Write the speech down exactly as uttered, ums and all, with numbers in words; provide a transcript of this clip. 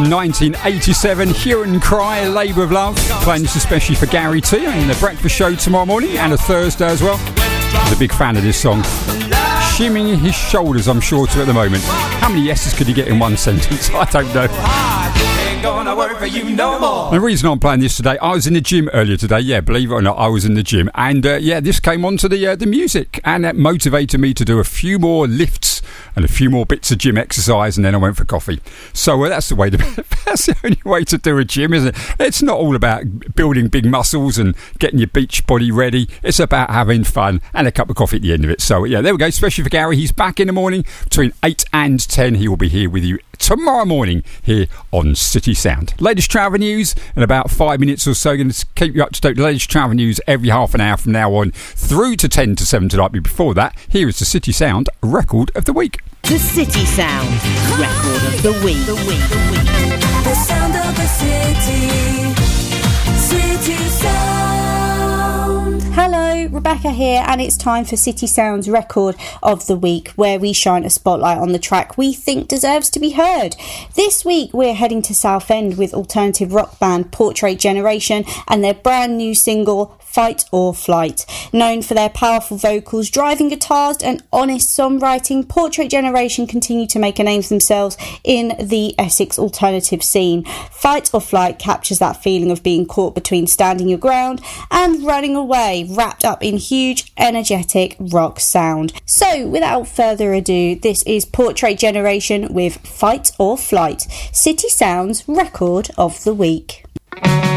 from nineteen eighty-seven, Hue and Cry, Labour of Love. Playing this especially for Gary T in the breakfast show tomorrow morning and a Thursday as well. He's a big fan of this song. Shimming his shoulders, I'm sure, to at the moment. How many yeses could he get in one sentence? I don't know. Gonna work for you no more. The reason I'm playing this today, I was in the gym earlier today. Yeah, believe it or not, I was in the gym, and uh, yeah, this came onto the uh, the music, and that motivated me to do a few more lifts and a few more bits of gym exercise, and then I went for coffee. So uh, that's the way. To, that's the only way to do a gym, isn't it? It's not all about building big muscles and getting your beach body ready. It's about having fun and a cup of coffee at the end of it. So yeah, there we go. Especially for Gary, he's back in the morning between eight and ten. He will be here with you tomorrow morning here on City Sound. Latest travel news in about five minutes or so. Going to keep you up to date with the latest travel news every half an hour from now on through to ten to seven tonight. But before that, here is the City Sound Record of the Week. The City Sound Record of the Week. The week. The week. The sound of the city. City Sound. Hello, Rebecca here, and it's time for City Sound's Record of the Week, where we shine a spotlight on the track we think deserves to be heard. This week we're heading to Southend with alternative rock band Portrait Generation and their brand new single Fight or Flight. Known for their powerful vocals, driving guitars and honest songwriting, Portrait Generation continue to make a name for themselves in the Essex alternative scene. Fight or Flight captures that feeling of being caught between standing your ground and running away, wrapped up in huge, energetic rock sound. So, without further ado, this is Portrait Generation with Fight or Flight, City Sound's Record of the Week.